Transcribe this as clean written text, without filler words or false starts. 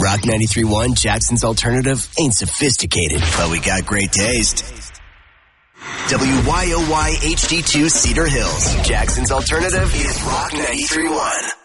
Rock 93.1, Jackson's Alternative, ain't sophisticated, but we got great taste. WYOY HD2 Cedar Hills, Jackson's Alternative is Rock 93.1.